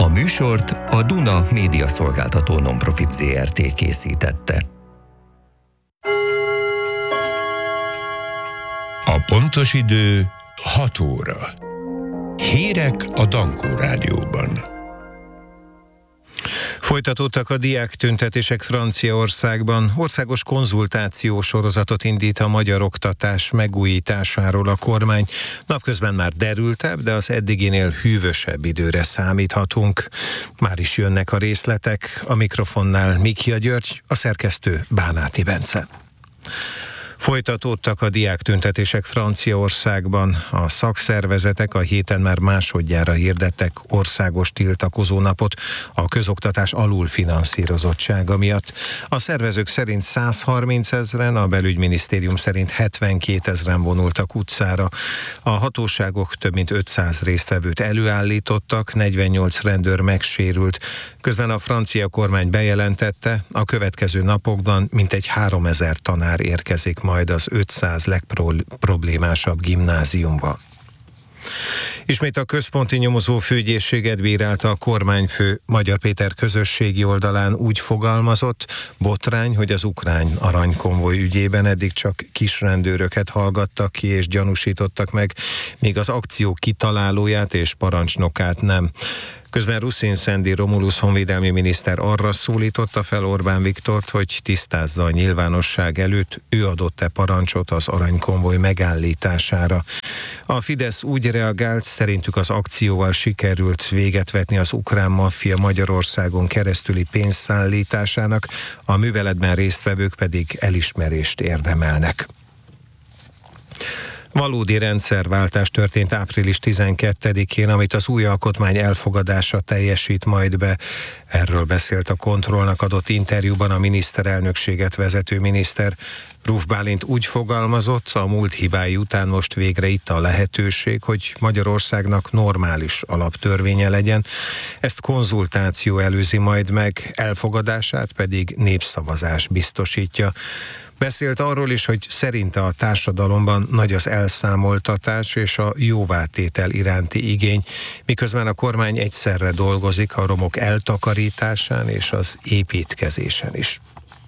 műsort a Duna Média Szolgáltató Nonprofit Zrt. Készítette. A pontos idő 6 óra. Hírek a Dankó Rádióban. Folytatódtak a diáktüntetések Franciaországban. Országos konzultáció sorozatot indít a magyar oktatás megújításáról a kormány. Napközben már derültebb, de az eddiginél hűvösebb időre számíthatunk. Már is jönnek a részletek. A mikrofonnál Mikia György, a szerkesztő Bánáti Bence. Folytatódtak a diáktüntetések Franciaországban. A szakszervezetek a héten már másodjára hirdettek országos tiltakozónapot a közoktatás alulfinanszírozottsága miatt. A szervezők szerint 130 000, a belügyminisztérium szerint 72 000 vonultak utcára. A hatóságok több mint 500 résztvevőt előállítottak, 48 rendőr megsérült. Közben a francia kormány bejelentette, a következő napokban mintegy 3000 tanár érkezik majd az 500 legproblémásabb gimnáziumba. Ismét a központi nyomozó főügyészséget bírálta a kormányfő. Magyar Péter közösségi oldalán úgy fogalmazott, botrány, hogy az ukrán aranykonvoj ügyében eddig csak kisrendőröket hallgattak ki és gyanúsítottak meg, míg az akció kitalálóját és parancsnokát nem. Közben Ruszin Szendi Romulus honvédelmi miniszter arra szólította fel Orbán Viktort, hogy tisztázza a nyilvánosság előtt, ő adott-e parancsot az aranykonvoj megállítására. A Fidesz úgy reagált, szerintük az akcióval sikerült véget vetni az ukrán maffia Magyarországon keresztüli pénzszállításának, a műveletben résztvevők pedig elismerést érdemelnek. Valódi rendszerváltás történt április 12-én, amit az új alkotmány elfogadása teljesít majd be. Erről beszélt a Kontrollnak adott interjúban a miniszterelnökséget vezető miniszter. Ruf Bálint úgy fogalmazott, a múlt hibái után most végre itt a lehetőség, hogy Magyarországnak normális alaptörvénye legyen. Ezt konzultáció előzi majd meg, elfogadását pedig népszavazás biztosítja. Beszélt arról is, hogy szerinte a társadalomban nagy az elszámoltatás és a jóvátétel iránti igény, miközben a kormány egyszerre dolgozik a romok eltakarításán és az építkezésen is.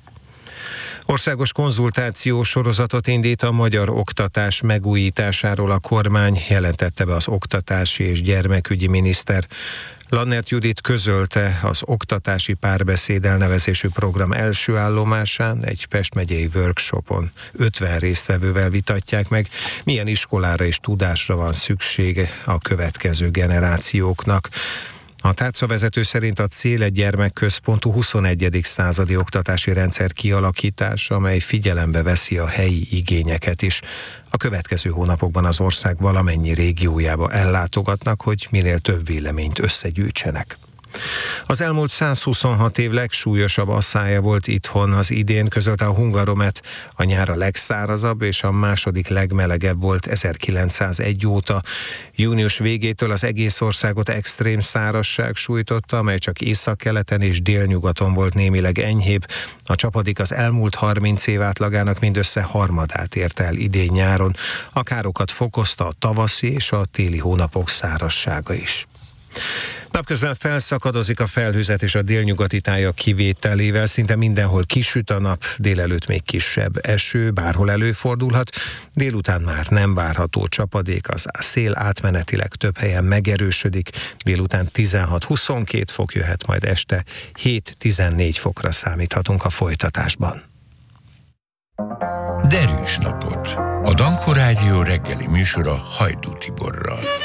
Országos konzultáció sorozatot indít a magyar oktatás megújításáról a kormány, jelentette be az oktatási és gyermekügyi miniszter. Lannert Judit közölte, az oktatási párbeszéd elnevezésű program első állomásán egy Pest megyei workshopon 50 résztvevővel vitatják meg, milyen iskolára és tudásra van szüksége a következő generációknak. A tárcavezető szerint a cél egy gyermekközpontú 21. századi oktatási rendszer kialakítása, amely figyelembe veszi a helyi igényeket is. A következő hónapokban az ország valamennyi régiójába ellátogatnak, hogy minél több véleményt összegyűjtsenek. Az elmúlt 126 év legsúlyosabb asszája volt itthon az idén, közölte a Hungaromet. A nyár a legszárazabb és a második legmelegebb volt 1901 óta. Június végétől az egész országot extrém szárazság sújtotta, amely csak északkeleten és délnyugaton volt némileg enyhébb. A csapadék az elmúlt 30 év átlagának mindössze harmadát érte el idén nyáron. A károkat fokozta a tavaszi és a téli hónapok szárazsága is. Napközben felszakadozik a felhőzet és a délnyugati tájak kivételével, szinte mindenhol kisüt a nap, délelőtt még kisebb eső, bárhol előfordulhat, délután már nem várható csapadék, az szél átmenetileg több helyen megerősödik, délután 16-22 fok jöhet, majd este 7-14 fokra számíthatunk a folytatásban. Derűs napot! A Dankó Rádió reggeli műsora Hajdú Tiborral.